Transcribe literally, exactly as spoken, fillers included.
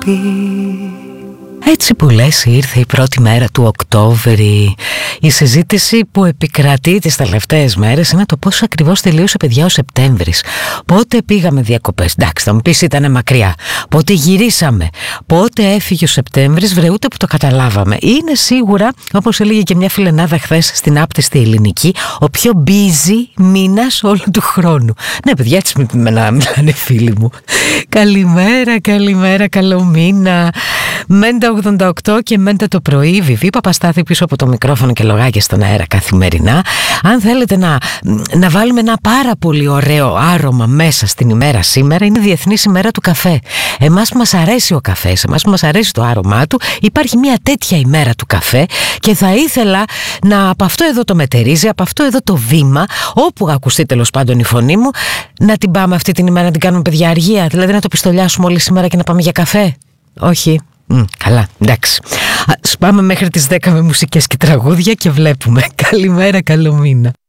αγάπη. Έτσι που λες, ήρθε η πρώτη μέρα του Οκτώβρη. Η συζήτηση που επικρατεί τις τελευταίες μέρες είναι το πώς ακριβώς τελείωσε, παιδιά, ο Σεπτέμβρης. Πότε πήγαμε διακοπές? Εντάξει, θα μου πεις ήταν μακριά. Πότε γυρίσαμε? Πότε έφυγε ο Σεπτέμβρης? Βρε, ούτε που το καταλάβαμε. Είναι σίγουρα, όπως έλεγε και μια φιλενάδα χθες στην άπτεστη ελληνική, ο πιο busy μήνας όλου του χρόνου. Ναι, παιδιά, έτσι με να μιλάνε φίλοι μου. Καλημέρα, καλημέρα, καλό μήνα. Μέντα ογδόντα οκτώ και μέντα το πρωί. Βιβί Παπαστάθη πίσω από το μικρόφωνο και λογάκια στον αέρα καθημερινά. Αν θέλετε να, να βάλουμε ένα πάρα πολύ ωραίο άρωμα μέσα στην ημέρα σήμερα, είναι Διεθνής ημέρα του καφέ. Εμάς που μας αρέσει ο καφές, εμάς που μας αρέσει το άρωμά του, υπάρχει μια τέτοια ημέρα του καφέ και θα ήθελα να από αυτό εδώ το μετερίζει, από αυτό εδώ το βήμα, όπου ακουστεί τέλος πάντων η φωνή μου, να την πάμε αυτή την ημέρα να την κάνουμε, παιδιά, αργία. Δηλαδή να το πιστολιάσουμε όλη σήμερα και να πάμε για καφέ. Όχι. Mm, καλά, εντάξει. Ας πάμε μέχρι τις δέκα με μουσικές και τραγούδια και βλέπουμε. Καλημέρα, καλό μήνα.